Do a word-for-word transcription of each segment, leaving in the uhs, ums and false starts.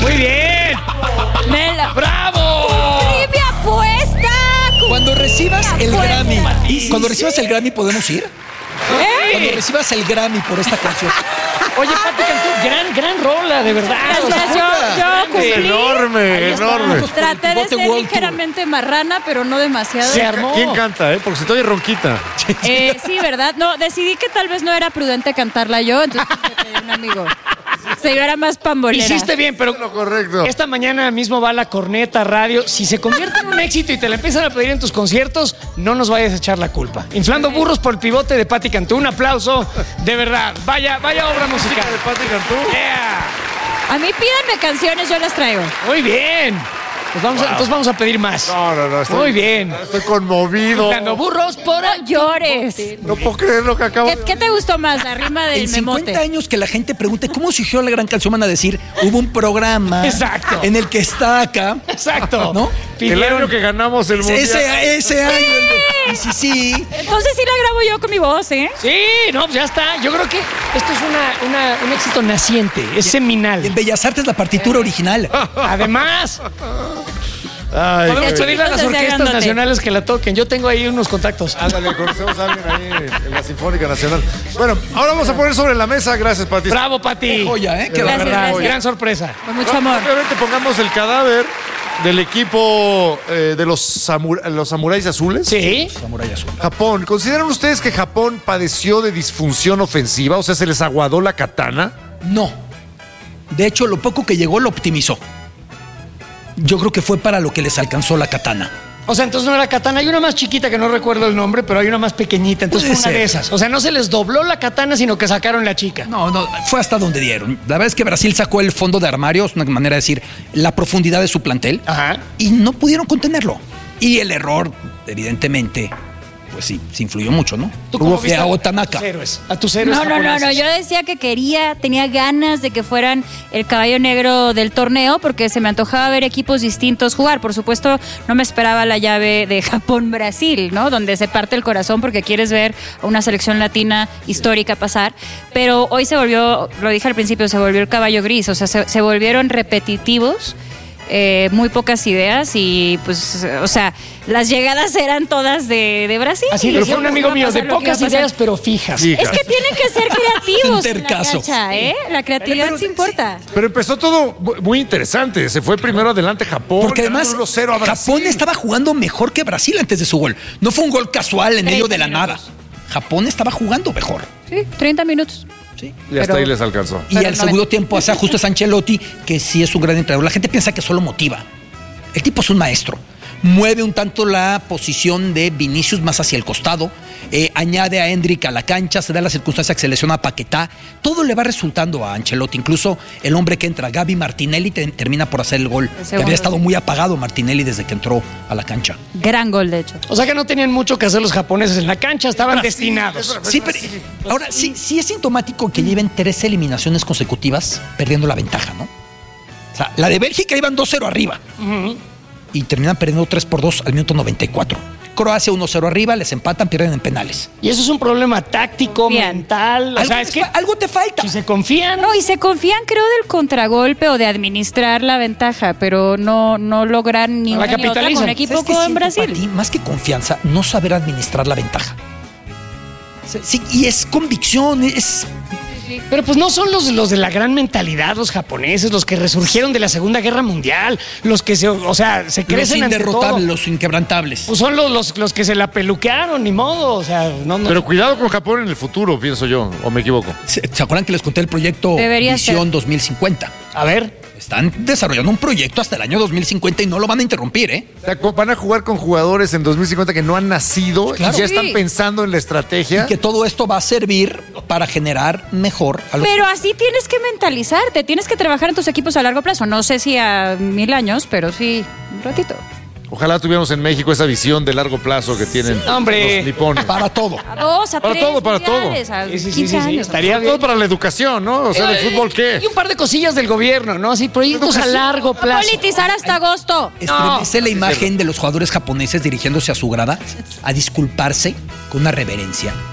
Muy bien. Mela. ¡Bravo! ¡Trivia apuesta! Cuando recibas el Apuesta. Grammy, cuando recibas el Grammy, ¿podemos ir? ¿Eh? Cuando recibas el Grammy por esta canción. Oye, Pati Cantú, gran, gran rola, de verdad. Gracias, yo, yo cumplí. Enorme, enorme. Traté de Pivote ser World ligeramente marrana, pero no demasiado. Se armó. ¿Quién canta, eh? Porque se te oye ronquita. Eh, sí, ¿verdad? No, decidí que tal vez no era prudente cantarla yo, entonces le pedí a un amigo. O sea, yo era más pambolera. Hiciste bien, pero Lo correcto. esta mañana mismo va la corneta radio. Si se convierte en un éxito y te la empiezan a pedir en tus conciertos, no nos vayas a echar la culpa. Inflando burros por el pivote de Pati Cantú. Un aplauso, de verdad. Vaya, vaya obra musical. de Pati Cantú. Yeah. A mí pídanme canciones, yo las traigo. Muy bien. Pues vamos a, entonces vamos a pedir más. No, no, no. Estoy, Muy bien. Estoy conmovido. Inflando burros por No llores. No puedo creer lo que acabo ¿Qué, de... qué te gustó más, la rima del En memote? cincuenta años que la gente pregunte cómo surgió la gran canción, van a decir, hubo un programa Exacto. en el que está acá. Exacto. ¿No? El Pidieron- año que ganamos el mundial. Ese, ese año. el de- Y sí, sí. Entonces sí la grabo yo con mi voz, ¿eh? Sí, no, pues ya está. Yo creo que esto es una, una- un éxito naciente, es Y seminal. en Bellas Artes la partitura original. Además, Ay, podemos qué- pedirle a las Entonces, orquestas grandote. nacionales que la toquen. Yo tengo ahí unos contactos. Ándale, conocemos a alguien ahí en la Sinfónica Nacional. Bueno, ahora vamos a poner sobre la mesa. Gracias, Pati. Bravo, Pati. Joya, ¿eh? Qué Gracias, bárbaro. gracias. Gran sorpresa. Con mucho amor. Simplemente pongamos el cadáver del equipo eh, de los, samur- los samuráis azules. Sí. Samurai Azul. Japón. ¿Consideran ustedes que Japón padeció de disfunción ofensiva? O sea, ¿se les aguadó la katana? No. De hecho, lo poco que llegó lo optimizó. Yo creo que fue para lo que les alcanzó la katana. O sea, entonces no era katana. Hay una más chiquita que no recuerdo el nombre, pero hay una más pequeñita. Entonces Puede fue una de ser. esas. O sea, no se les dobló la katana, sino que sacaron la chica. No, no, fue hasta donde dieron. La verdad es que Brasil sacó el fondo de armario, es una manera de decir la profundidad de su plantel, Ajá. y no pudieron contenerlo. Y el error, evidentemente, pues sí, se influyó mucho, ¿no? ¿Tú cómo Hubo viste a a Otanaka. tus héroes? A tus héroes No, no, no, no. japoneses. Yo decía que quería, tenía ganas de que fueran el caballo negro del torneo porque se me antojaba ver equipos distintos jugar. Por supuesto, no me esperaba la llave de Japón-Brasil, ¿no? Donde se parte el corazón porque quieres ver a una selección latina histórica pasar. Pero hoy se volvió, lo dije al principio, se volvió el caballo gris. O sea, se, se volvieron repetitivos. Eh, muy pocas ideas y pues, o sea, las llegadas eran todas de, de Brasil. Así decía un amigo Iba a mío, de pasar lo que iba a pocas pasar. ideas, pero fijas. Sí. Es que tienen que ser creativos en la Intercaso. cancha, ¿eh? La creatividad Pero- sí importa. Pero empezó todo mu- muy interesante. Se fue primero adelante Japón. Porque además ganando uno cero a Brasil. Japón estaba jugando mejor que Brasil antes de su gol. No fue un gol casual en medio de la nada. Japón estaba jugando mejor. Sí, treinta minutos. ¿sí? Y hasta pero- ahí les alcanzó. Y Pero al no segundo ven. tiempo hace ajustes a Ancelotti, que sí es un gran entrenador. La gente piensa que solo motiva. El tipo es un maestro. Mueve un tanto la posición de Vinicius más hacia el costado, eh, añade a Endrick a la cancha, se da la circunstancia que se lesiona a Paquetá. Todo le va resultando a Ancelotti. Incluso el hombre que entra, Gaby Martinelli, te- termina por hacer el gol. Que segundo. había estado muy apagado Martinelli desde que entró a la cancha. Gran gol, de hecho. O sea que no tenían mucho que hacer los japoneses en la cancha, estaban destinados. Sí, pero ahora sí, sí es sintomático que lleven tres eliminaciones consecutivas perdiendo la ventaja, ¿no? O sea, la de Bélgica iban dos cero arriba y terminan perdiendo tres por dos al minuto noventa y cuatro. Croacia uno cero arriba, les empatan, pierden en penales. Y eso es un problema táctico, Confían. mental. O Algo, sea, es te que fa- algo te falta. si se confían, No, y se confían, creo, del contragolpe o de administrar la ventaja, pero no, no logran ni La una ni otra capitalizan. con un equipo ¿Sabes qué como en siento, Brasil. Pati? Más que confianza, no saber administrar la ventaja. Sí, y es convicción, es... pero pues no son los, los de la gran mentalidad, los japoneses, los que resurgieron de la Segunda Guerra Mundial, los que se, o sea, se Los crecen ante inderrotables, todo. los inquebrantables. Pues son los, los, los que se la peluquearon, ni modo, o sea, no, no. Pero cuidado con Japón en el futuro, pienso yo. ¿O me equivoco? ¿Se, ¿se acuerdan que les conté el proyecto Debería Visión ser. dos mil cincuenta? A ver, Están desarrollando un proyecto hasta el año dos mil cincuenta y no lo van a interrumpir, ¿eh? O sea, co- van a jugar con jugadores en dos mil cincuenta que no han nacido Claro. y ya están Sí. pensando en la estrategia. Y que todo esto va a servir para generar mejor a los... Pero así tienes que mentalizarte, tienes que trabajar en tus equipos a largo plazo. No sé si a mil años, pero sí un ratito. Ojalá tuviéramos en México esa visión de largo plazo que tienen Hombre. los nipones. Para todo. A dos, a Para tres todo, para todo. mundiales, a Sí, sí, sí, quince sí, sí, años. estaría Sobre todo para la educación, ¿no? O sea, ¿el fútbol qué? y un par de cosillas del gobierno, ¿no? Así, proyectos a largo No plazo. politizar hasta agosto. Estremece la imagen de los jugadores japoneses dirigiéndose a su grada a disculparse con una reverencia.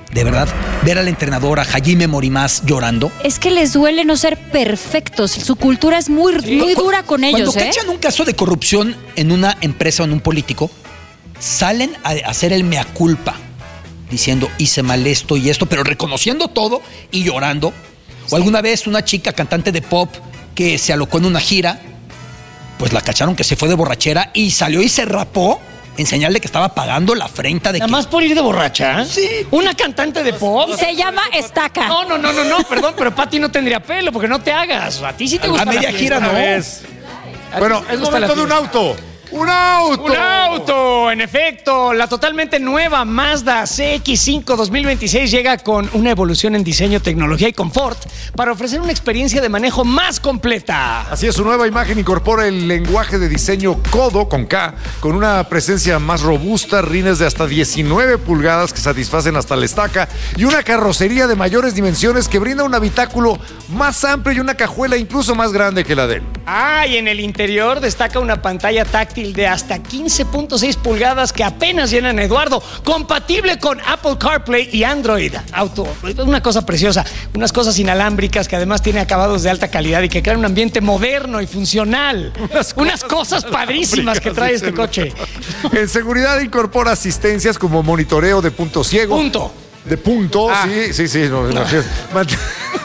de verdad, ver al entrenador, a Hajime Morimás llorando. Es que les duele no ser perfectos. Su cultura es muy, Sí. muy dura con ellos, Cuando ¿eh? cachan un caso de corrupción en una empresa o en un político, salen a hacer el mea culpa, diciendo hice mal esto y esto, pero reconociendo todo y llorando. O alguna vez una chica cantante de pop que se alocó en una gira, pues la cacharon que se fue de borrachera y salió y se rapó en señal de que estaba pagando la afrenta de Nada que... más por ir de borracha. Sí. Una cantante de pop. Y se llama Estaca. No, no, no, no, no, perdón, pero Pati no tendría pelo porque no te hagas. A ti sí te A gusta media la gira, fiesta. no. Es. A ti Bueno, sí te es gusta la momento de un fiesta. auto. ¡Un auto! Un auto, en efecto, la totalmente nueva Mazda C X cinco dos mil veintiséis llega con una evolución en diseño, tecnología y confort para ofrecer una experiencia de manejo más completa. Así es, su nueva imagen incorpora el lenguaje de diseño Kodo con K, con una presencia más robusta, rines de hasta diecinueve pulgadas que satisfacen hasta la estaca y una carrocería de mayores dimensiones que brinda un habitáculo más amplio y una cajuela incluso más grande que la de él. Ah, y en el interior destaca una pantalla táctil de hasta quince punto seis pulgadas que apenas llenan a Eduardo, compatible con Apple CarPlay y Android Auto. Una cosa preciosa, unas cosas inalámbricas que además tiene acabados de alta calidad y que crean un ambiente moderno y funcional. Unas, unas cosas padrísimas que trae este coche. En seguridad incorpora asistencias como monitoreo de punto ciego. Punto. De punto, Ah. sí, sí, sí. No, no, sí. Mant-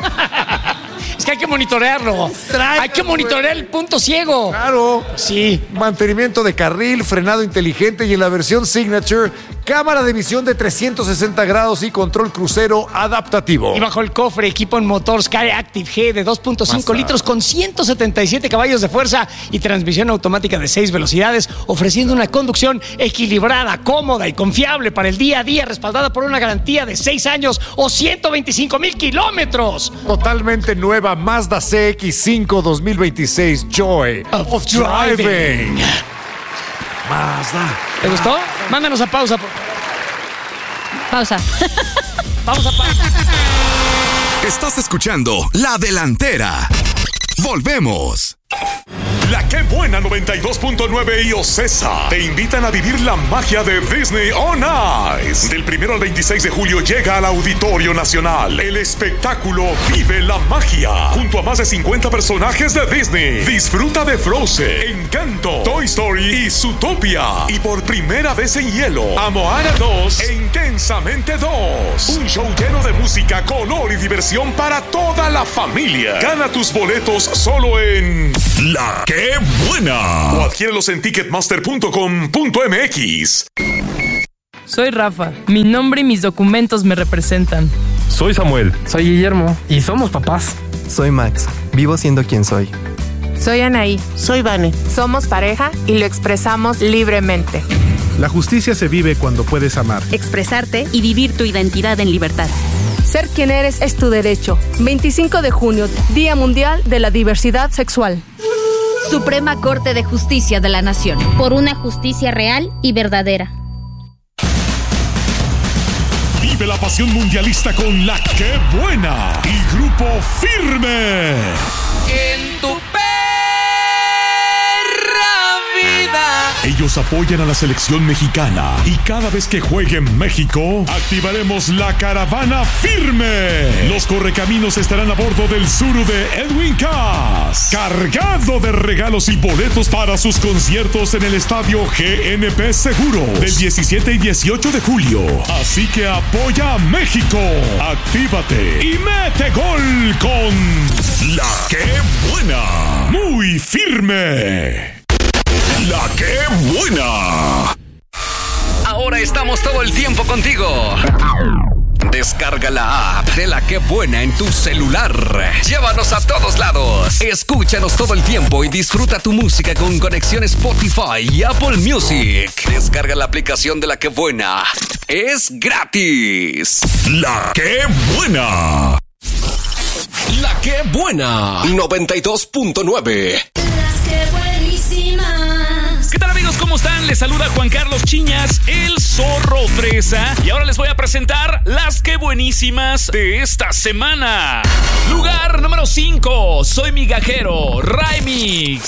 Es que hay que monitorearlo. Hay que monitorear el punto ciego. Claro. Sí. Mantenimiento de carril, frenado inteligente y en la versión Signature, cámara de visión de trescientos sesenta grados y control crucero adaptativo. Y bajo el cofre, equipo en motor Sky Active G de dos punto cinco Mazda. litros con ciento setenta y siete caballos de fuerza y transmisión automática de seis velocidades, ofreciendo una conducción equilibrada, cómoda y confiable para el día a día, respaldada por una garantía de seis años o ciento veinticinco mil kilómetros. Totalmente nueva Mazda C X cinco dos mil veintiséis Joy Of of driving. Driving. Mazda. ¿Te gustó? Mándanos a pausa. por- Pausa. Pausa, pausa. Estás escuchando La Delantera. Volvemos. La Qué Buena noventa y dos punto nueve y Ocesa te invitan a vivir la magia de Disney on Ice. Del primero al veintiséis de julio llega al Auditorio Nacional el espectáculo Vive la Magia, junto a más de cincuenta personajes de Disney. Disfruta de Frozen, Encanto, Toy Story y Zootopia. Y por primera vez en hielo, a Moana dos e Intensamente dos. Un show lleno de música, color y diversión para toda la familia. Gana tus boletos solo en La Qué Buena. O adquiérelos en ticketmaster punto com punto m x. Soy Rafa. Mi nombre y mis documentos me representan. Soy Samuel. Soy Guillermo. Y somos papás. Soy Max. Vivo siendo quien soy. Soy Anaí. Soy Vane. Somos pareja y lo expresamos libremente. La justicia se vive cuando puedes amar. Expresarte y vivir tu identidad en libertad. Ser quien eres es tu derecho. veinticinco de junio, Día Mundial de la Diversidad Sexual. Suprema Corte de Justicia de la Nación. Por una justicia real y verdadera. Vive la pasión mundialista con La Qué Buena y Grupo Firme. En tu perra vida. Ellos apoyan a la selección mexicana y cada vez que juegue en México, activaremos la caravana Firme. Los correcaminos estarán a bordo del Zuru de Edwin Cass, cargado de regalos y boletos para sus conciertos en el estadio G N P Seguros del diecisiete y dieciocho de julio. Así que apoya a México, actívate y mete gol con La Qué Buena. Muy firme. La Qué Buena. Ahora estamos todo el tiempo contigo. Descarga la app de La Qué Buena en tu celular. Llévanos a todos lados. Escúchanos todo el tiempo y disfruta tu música con conexión Spotify y Apple Music. Descarga la aplicación de La Qué Buena. Es gratis. La Qué Buena. La Qué Buena noventa y dos punto nueve. ¿Qué tal, amigos? ¿Cómo están? Les saluda Juan Carlos Chiñas, el Zorro Fresa. Y ahora les voy a presentar las que buenísimas de esta semana. Lugar número cinco, Soy Migajero, Remix.